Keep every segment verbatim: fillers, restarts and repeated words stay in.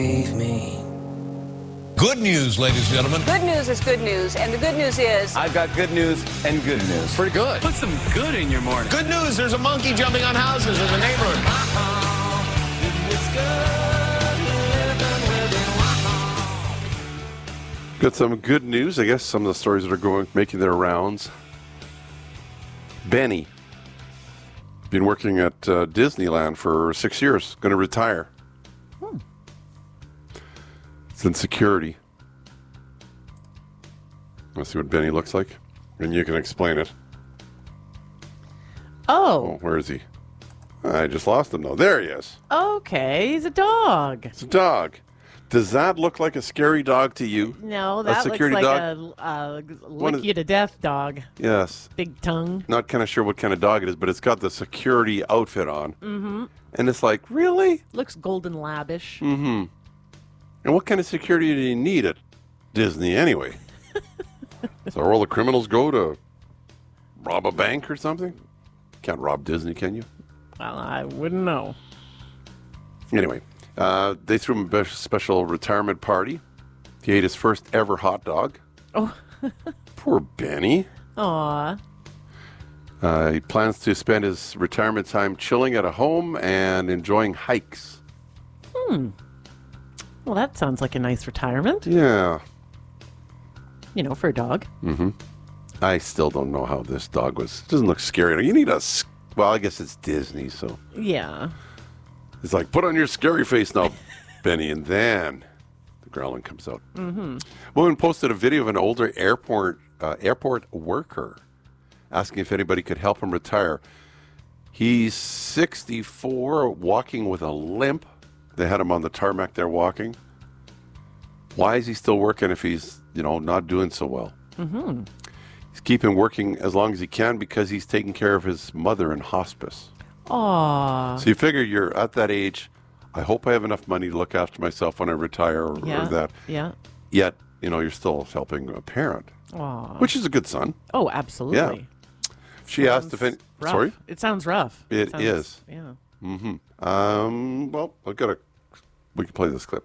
Me. Good news, ladies and gentlemen. Good news is good news, and the good news is... I've got good news and good news. Pretty good. Put some good in your morning. Good news, there's a monkey jumping on houses in the neighborhood. Got some good news. I guess some of the stories that are going making their rounds. Benny, been working at uh, Disneyland for six years, going to retire. Hmm. It's in security. Let's see what Benny looks like, and you can explain it. Oh. Oh, where is he? I just lost him, though. There he is. Okay, he's a dog. It's a dog. Does that look like a scary dog to you? No, that a security looks like dog? a uh, One lick is- you to death dog. Yes. Big tongue. Not kind of sure what kind of dog it is, but it's got the security outfit on. Mm-hmm. And it's like, really? Looks golden labish. Mm-hmm. And what kind of security do you need at Disney anyway? So all the criminals go to rob a bank or something? Can't rob Disney, can you? Well, I wouldn't know. Anyway, uh, they threw him a special retirement party. He ate his first ever hot dog. Oh. Poor Benny. Aw. Uh, he plans to spend his retirement time chilling at a home and enjoying hikes. Hmm. Well, that sounds like a nice retirement. Yeah. You know, for a dog. Mm-hmm. I still don't know how this dog was. It doesn't look scary. You need a... s- Well, I guess it's Disney, so... Yeah. It's like, put on your scary face now, Benny, and then the growling comes out. Mm-hmm. Woman posted a video of an older airport uh, airport worker asking if anybody could help him retire. He's sixty-four, walking with a limp. They had him on the tarmac there walking. Why is he still working if he's, you know, not doing so well? Mm-hmm. He's keeping working as long as he can because he's taking care of his mother in hospice. Aw. So you figure you're at that age, I hope I have enough money to look after myself when I retire or, Yeah. or that. Yeah. Yet, you know, you're still helping a parent, Aw. which is a good son. Oh, absolutely. She asked if any... Rough. Sorry? It sounds rough. It sounds, is. Yeah. Mm-hmm. Um, well, I've got a... We can play this clip.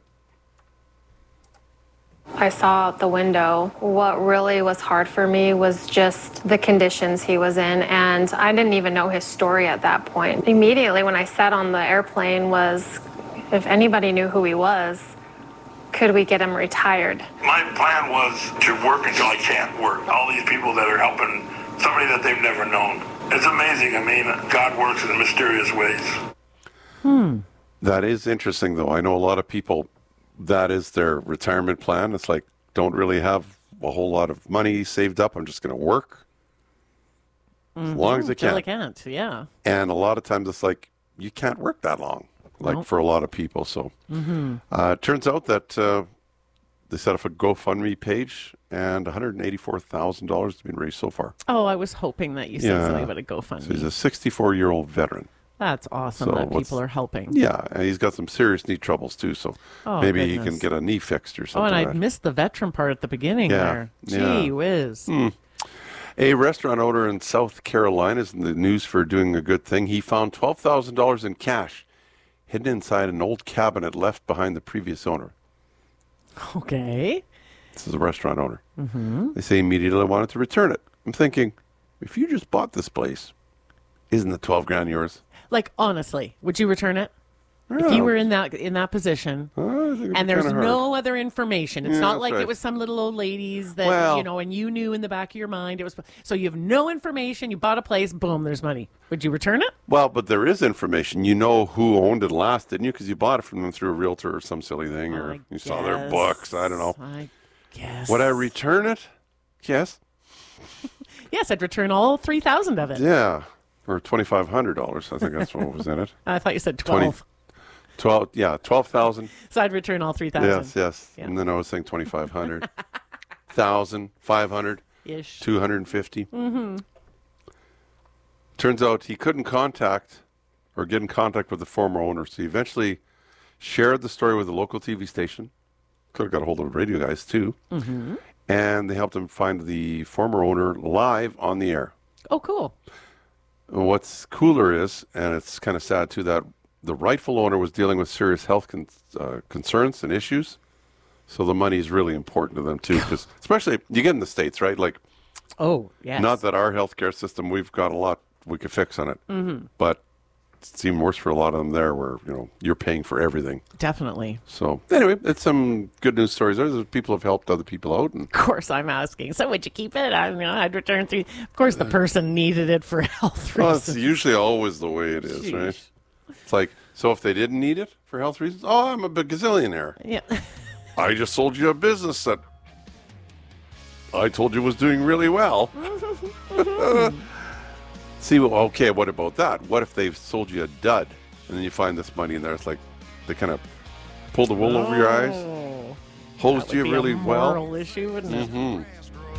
I saw out the window. What really was hard for me was just the conditions he was in, and I didn't even know his story at that point. Immediately when I sat on the airplane was, if anybody knew who he was, could we get him retired? My plan was to work until I can't work. All these people that are helping somebody that they've never known. It's amazing. I mean, God works in mysterious ways. Hmm. That is interesting, though. I know a lot of people, that is their retirement plan. It's like, don't really have a whole lot of money saved up. I'm just going to work as long as I can. Till I can't, yeah. And a lot of times it's like, you can't work that long, like Nope. for a lot of people. So Mm-hmm. uh, it turns out that uh, they set up a GoFundMe page and one hundred eighty-four thousand dollars has been raised so far. Oh, I was hoping that you said Yeah. something about a GoFundMe. So he's a sixty-four-year-old veteran. That's awesome So that what's- people are helping. Yeah, and he's got some serious knee troubles too, so Oh, maybe he goodness. can get a knee fixed or Oh, something. and I like that. missed the veteran part at the beginning Yeah, there. yeah. Gee whiz. Hmm. A restaurant owner in South Carolina is in the news for doing a good thing. He found twelve thousand dollars in cash hidden inside an old cabinet left behind the previous owner. Okay. This is a restaurant owner. Mm-hmm. They say immediately wanted to return it. I'm thinking, if you just bought this place, isn't the twelve grand yours? Like, honestly, would you return it? If Yeah. you were in that in that position, I think it'd be and there's kinda hard. no other information, it's Yeah, not that's like right. it was some little old ladies that Well- you know, and you knew in the back of your mind it was. So you have no information. You bought a place, boom, there's money. Would you return it? Well, but there is information. You know who owned it last, didn't you? Because you bought it from them through a realtor or some silly thing, or I you saw their guess. books. I don't know. I guess. Would I return it? Yes. Yes, I'd return all three thousand of it. Yeah. Or twenty-five hundred dollars. I think that's what was in it. I thought you said twenty twelve. twelve, yeah, twelve thousand. So I'd return all three thousand. Yes, yes. Yeah. And then I was saying twenty-five hundred. one thousand, five hundred, Ish. two hundred fifty. Mm-hmm. Turns out he couldn't contact or get in contact with the former owner, so he eventually shared the story with a local T V station. Could have got a hold of the radio guys, too. Mm-hmm. And they helped him find the former owner live on the air. Oh, cool. And what's cooler is, and it's kind of sad, too, that the rightful owner was dealing with serious health con- uh, concerns and issues. So the money is really important to them too, because especially you get in the States, right? Like, Oh, yes. not that our healthcare system, we've got a lot we could fix on it, mm-hmm. but it's even worse for a lot of them there, where you know you're paying for everything. Definitely. So anyway, it's some good news stories. There's people have helped other people out, and Of course, I'm asking. So would you keep it? I, you know, I'd return three. Of course, the person needed it for health well, reasons. it's usually always the way it is, Sheesh. right? It's like, so if they didn't need it for health reasons, oh, I'm a big gazillionaire. Yeah. I just sold you a business that I told you was doing really well. See, well, okay, what about that? What if they've sold you a dud, and then you find this money in there? It's like they kind of pull the wool over your eyes, Oh. hosed That you would be really a well. moral issue, wouldn't it? Mm-hmm.